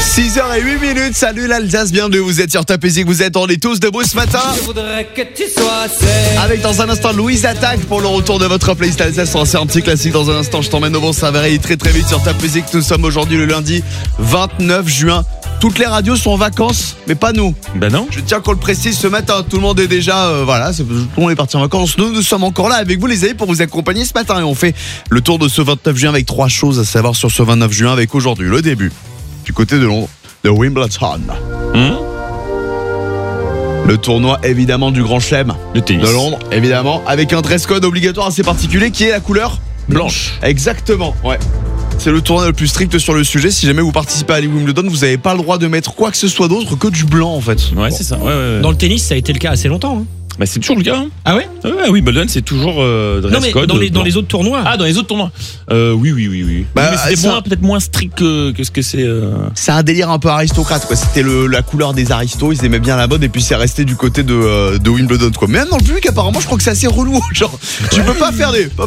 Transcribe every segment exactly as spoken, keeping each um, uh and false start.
six heures zéro huit minutes, salut l'Alsace, bienvenue, vous êtes sur Top Music, vous êtes, on est tous debout ce matin. Je voudrais que tu sois celle. Avec dans un instant Louise Attaque pour le retour de votre playlist Alsace. On va faire un petit classique dans un instant, je t'emmène au bon, ça va aller très très vite sur Top Music. Nous sommes aujourd'hui le lundi vingt-neuf juin. Toutes les radios sont en vacances, mais pas nous. Ben non. Je tiens qu'on le précise ce matin, tout le monde est déjà, euh, voilà, c'est, tout le monde est parti en vacances. Nous, nous sommes encore là avec vous les amis pour vous accompagner ce matin. Et on fait le tour de ce vingt-neuf juin avec trois choses à savoir sur ce vingt-neuf juin avec aujourd'hui le début du côté de Londres, de Wimbledon. Hum Le tournoi évidemment du Grand Chelem Le tennis. de Londres, évidemment, avec un dress code obligatoire assez particulier qui est la couleur Blanche. Exactement, ouais. C'est le tournoi le plus strict sur le sujet. Si jamais vous participez à Wimbledon, vous n'avez pas le droit de mettre quoi que ce soit d'autre que du blanc en fait. Ouais, c'est ça. Ouais, ouais, ouais. Dans le tennis, ça a été le cas assez longtemps. Hein. Bah, c'est toujours le cas. Hein. Ah ouais Ouais, ouais, Wimbledon, c'est toujours euh, dress Non mais code. dans les, dans blanc. les autres tournois. Ah, dans les autres tournois. Euh, oui, oui, oui, oui. Bah, Oui, mais c'était ça- moins, peut-être moins strict que, que ce que c'est. Euh... C'est un délire un peu aristocrate quoi. C'était le, la couleur des aristos, ils aimaient bien la mode et puis c'est resté du côté de, euh, de Wimbledon quoi. Mais même dans le public apparemment je crois que c'est assez relou. Genre tu peux pas faire des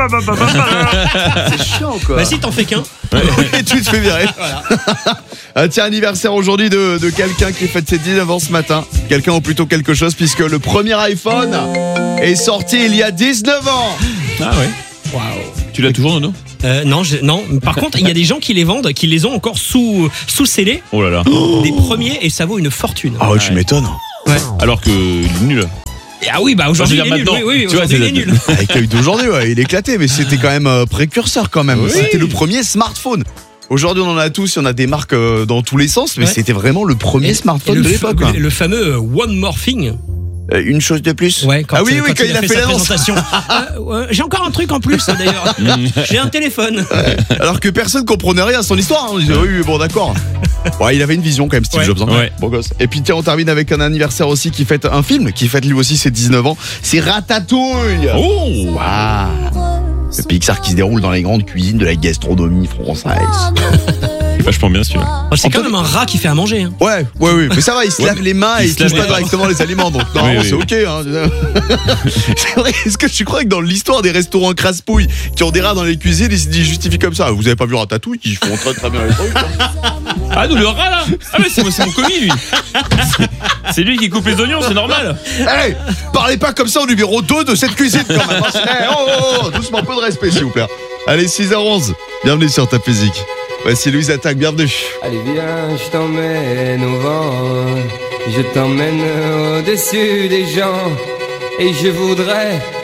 c'est chiant quoi. Bah si t'en fais qu'un. Et tu te fais virer. Ah, tiens, anniversaire aujourd'hui de, de quelqu'un qui fête ses dix-neuf ans ce matin. Quelqu'un ou plutôt quelque chose puisque le premier iPhone est sorti il y a dix-neuf ans. Ah ouais. Waouh. Tu l'as toujours, Nono? Euh, non, je- non. Par contre, il y a des gens qui les vendent, qui les ont encore sous sous scellés, Oh là là. des premiers, et ça vaut une fortune. Ah ouais, tu m'étonnes. Ouais. Alors que il est nul. Et ah oui, bah aujourd'hui Enfin, il je est veux nul. dire, Oui, oui, maintenant, tu vois, aujourd'hui il est c'est- nul. Avec l'œil d'aujourd'hui, ouais, il est éclaté, mais c'était quand même euh, précurseur quand même. Oui. C'était le premier smartphone. Aujourd'hui, on en a tous, il y en a des marques euh, dans tous les sens, mais Ouais. c'était vraiment le premier Et- smartphone et le de fa- l'époque. hein. Le, le fameux euh, One More Thing. Euh, Une chose de plus. Ouais, quand, ah oui, euh, oui, quand, il a fait, sa l'annonce. présentation. Euh, ouais, j'ai encore un truc en plus d'ailleurs. J'ai un téléphone. Alors que personne comprenait rien à son histoire. hein. On disait, oui, oui, bon, d'accord. Ouais, il avait une vision quand même, Steve Ouais. Jobs. hein. Ouais. Bon gosse. Et puis tiens, on termine avec un anniversaire aussi qui fête un film, qui fête lui aussi ses dix-neuf ans. C'est Ratatouille. Oh. Ah. Le Pixar qui se déroule dans les grandes cuisines de la gastronomie française. C'est vachement bien celui-là. Oh, c'est quand même un rat qui fait à manger. Hein. Ouais, ouais, oui, mais ça va, il se Ouais. lave les mains et Il il se touche lave pas les mains. directement les aliments, donc normalement Oui, c'est oui. ok. Hein. C'est vrai, est-ce que tu crois que dans l'histoire des restaurants crasse-pouille qui ont des rats dans les cuisines, ils se justifient comme ça? Vous avez pas vu Ratatouille qui font très très bien les trucs hein. Ah, nous, le rat là. Ah, mais c'est, c'est mon commis, lui. C'est- C'est lui qui coupe les oignons, c'est normal. Hey, parlez pas comme ça au numéro deux de cette cuisine quand même. hein. Hey, oh, oh, oh, doucement, un peu de respect s'il vous plaît. Allez, six heures onze, bienvenue sur Top Music. Voici Louise Attaque, bienvenue. Allez viens, je t'emmène au vent. Je t'emmène au-dessus des gens. Et je voudrais